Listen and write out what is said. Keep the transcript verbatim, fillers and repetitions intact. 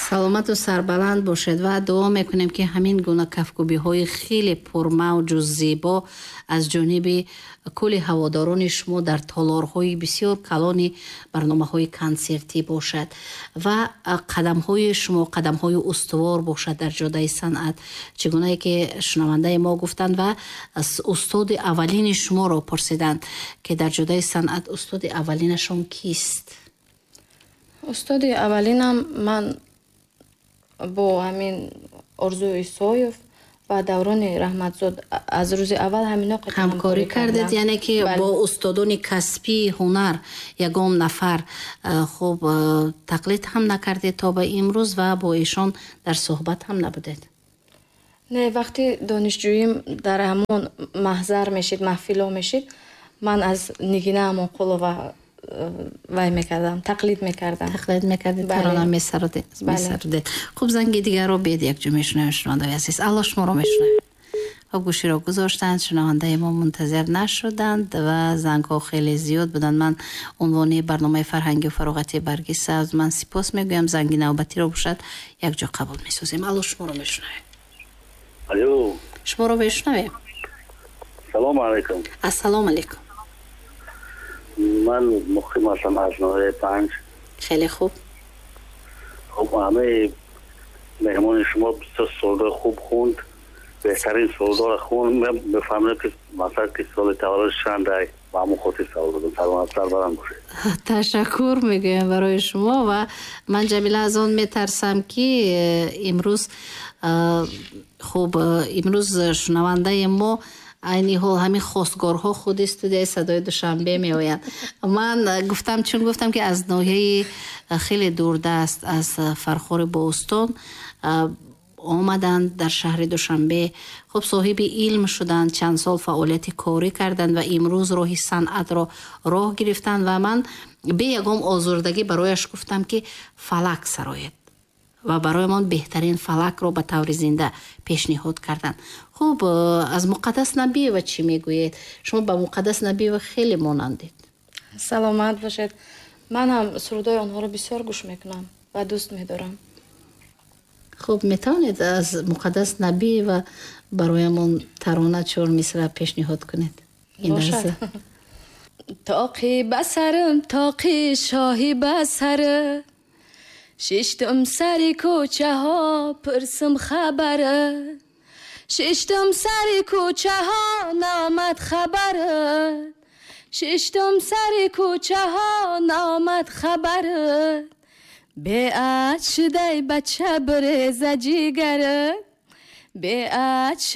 саломату сарбаланд бошед ва дуо мекунем ки ҳамин гуна кафкубиҳои хеле пурмавҷу зебо аз ҷониби кулли ҳаводорони шумо дар толорҳои бисёр калони барномаҳои консертӣ бошад ва қадамҳои шумо қадамҳои устувор бошад дар ҷодаи санъат, чӣ гунае ки шунавандаи мо гуфтанд ва устоди аввалини шуморо пурсиданд ки дар ҷодаи санъат устоди аввалинашон кист? устоди аввалинам ман бо ҳамин Орзу Исоев ва Даврони Раҳматзод аз рӯзи аввал ҳамино ҳамкорӣ кардед, яъне ки бо устодони касбии ҳунар ягон нафар хуб тақлид ҳам накардед то ба имрӯз ва бо ишон дар суҳбат ҳам набудед? Не, вақти донишҷӯим дар ҳамон маҳзар мешид, маҳфило мешид, ман аз Нигина Амонқулова вай мекардам, тақлид мекардам. Тақлид мекардед, тарона месарудед. Хуб, занги дигарро бед якҷо мешунавем шунавандаи азиз. Алло, шуморо мешунавем. Хуб, гӯширо гузоштанд, шунавандаи мо мунтазир нашуданд ва зангҳо хеле зиёд буданд. Ман унвони барномаи фарҳангию фароғати барги сабз ман сипос мегӯям. занги навбатиро бошад якҷо қабул месозем. Алло, шуморо мешунавем. Алло. Шуморо мешунавем. Салому алайкум. Ассалому алайкум. من مقیم هستم از نوع پنج. خیلی خوب. خب همه مهمان شما بسیار سردار خوب خوند، بهترین سردار خوند. من بفهمم که مثلا که سال تولد شنده و همون خودی سردار سلامت سر برم باشه. تشکر میگویم برای شما و من جمیله از آن میترسم که امروز خوب امروز شنونده ما айни ҳол ҳамин хостгорҳо худи студияи садои душанбе меоянд. Ман гуфтам чун гуфтам ки аз ноҳияи хеле дурдаст аз Фархори Бостон омаданд дар шаҳри Душанбе. хуб соҳиби илм шуданд, чанд сол фаъолияти корӣ карданд ва имрӯз роҳи санъатро роҳ гирифтанд ва ман бе ягон озурдагӣ барояш гуфтам ки фалак сароед ва бароямон беҳтарин фалакро ба таври зинда пешниҳод карданд. хуб, аз Муқаддас Набиева чӣ мегӯед? Шумо ба Муқаддас Набиева хеле монандед. саломат бошед. ман ҳам сурудои онҳоро бисёр гӯш мекунам ва дӯст медорам. хуб, метавонед аз Муқаддас Набиева бароямон тарона чор мисра пешниҳод кунед? бошад. тоқи басарам тоқи шоҳи басарам, шиштум сари кӯчаҳо пурсим хабарат, шиштум сари кӯчаҳо наомад хабарат, шиштум сари кӯчаҳо наомад хабарат, беат шудай бача буреза ҷигарат, беат